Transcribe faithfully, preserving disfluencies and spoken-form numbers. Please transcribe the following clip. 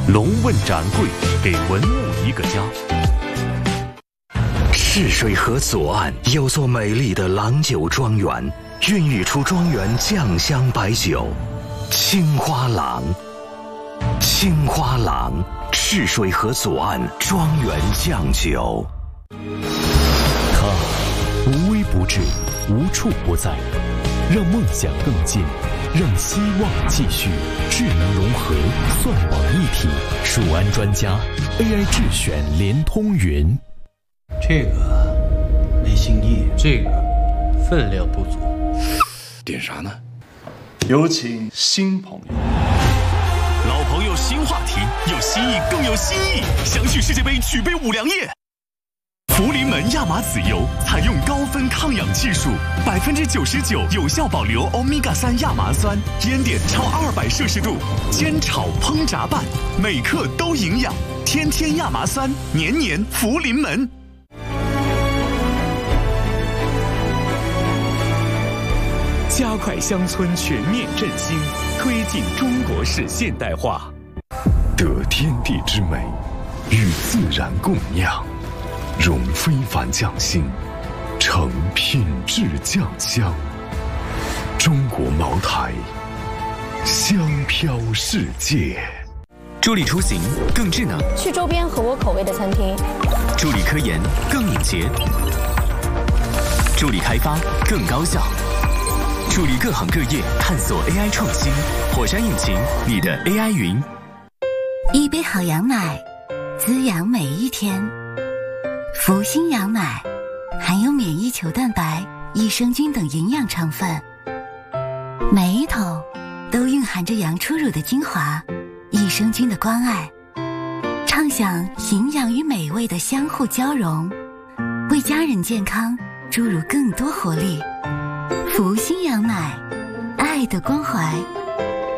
龙问展柜，给文物一个家。 赤水河左岸有座美丽的郎酒庄园，孕育出庄园酱香白酒青花郎。青花郎，赤水河左岸庄园酱酒。 它无微不至，无处不在，让梦想更近，让希望继续，智能融合，算网一体，数安专家 A I 智选联通云。 这个没新意，这个分量不足。 点啥呢？有请新朋友。 老朋友新话题，有新意更有新意，相续世界杯举杯五粮液。福临门亚麻籽油采用高分抗氧技术，百分之九十九有效保留欧米伽三亚麻酸，烟点超二百摄氏度，煎炒烹炸拌，每克都营养，天天亚麻酸，年年福临门。加快乡村全面振兴，推进中国式现代化。 得天地之美，与自然共酿，融非凡匠心，成品质酱香。中国茅台，香飘世界。 助力出行更智能， 去周边合我口味的餐厅。 助力科研更敏捷，助力开发更高效。助力各行各业探索 A I 创新，火山引擎，你的 A I 云。 一杯好羊奶，滋养每一天。福星羊奶含有免疫球蛋白、益生菌等营养成分，每一桶都蕴含着羊初乳的精华、益生菌的关爱，畅享营养与美味的相互交融，为家人健康注入更多活力。福星羊奶，爱的关怀。